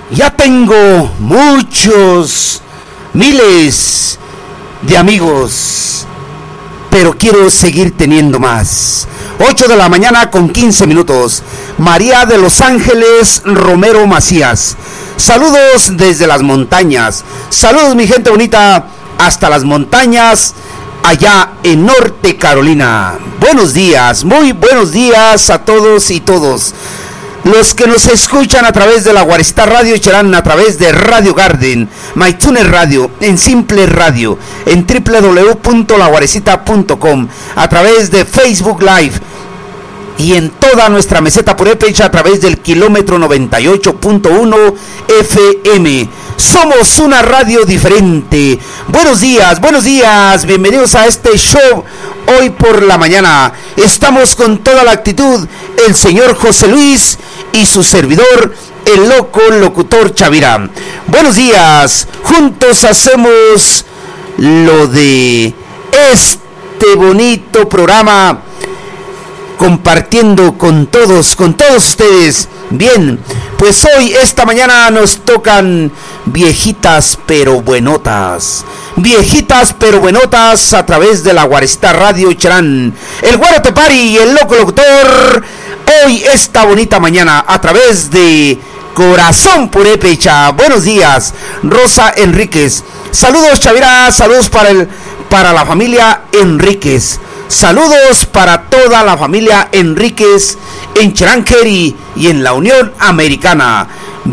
Ya tengo muchos, miles de amigos, pero quiero seguir teniendo más. 8 de la mañana con 15 minutos. María de Los Ángeles Romero Macías. Saludos desde las montañas. Saludos, mi gente bonita, hasta las montañas, allá en Norte Carolina. Buenos días, muy buenos días a todos y todos. Los que nos escuchan a través de la Guarecita Radio Cherán, a través de Radio Garden, MyTuner Radio, en Simple Radio, en www.laguarecita.com, a través de Facebook Live y en toda nuestra meseta purépecha a través del kilómetro 98.1 FM. Somos una radio diferente. Buenos días, bienvenidos a este show. Hoy por la mañana estamos con toda la actitud, el señor José Luis y su servidor, el loco locutor Chavira. Buenos días, juntos hacemos lo de este bonito programa, compartiendo con todos ustedes. Bien, pues hoy, esta mañana, nos tocan viejitas pero buenotas. Viejitas pero buenotas a través de la Guarecita Radio Cherán. El Güero Tepari y el loco locutor. Hoy, esta bonita mañana, a través de Corazón Purépecha. Buenos días, Rosa Enríquez. Saludos, Chavira. Saludos para la familia Enríquez. Saludos para toda la familia Enríquez en Cherán Kerry y en la Unión Americana.